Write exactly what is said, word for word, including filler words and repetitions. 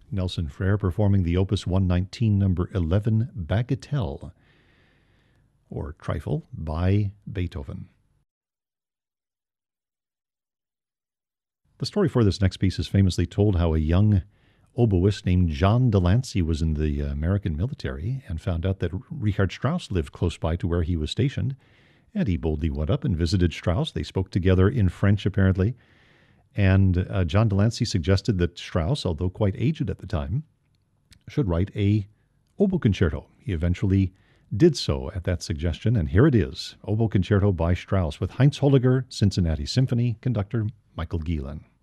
Nelson Frere performing the Opus one nineteen, number eleven, Bagatelle, or Trifle, by Beethoven. The story for this next piece is famously told how a young oboist named John Delancey was in the American military and found out that Richard Strauss lived close by to where he was stationed. And he boldly went up and visited Strauss. They spoke together in French, apparently. And uh, John Delancey suggested that Strauss, although quite aged at the time, should write a oboe concerto. He eventually did so at that suggestion, and here it is, Oboe Concerto by Strauss, with Heinz Holliger, Cincinnati Symphony, conductor Michael Gielen.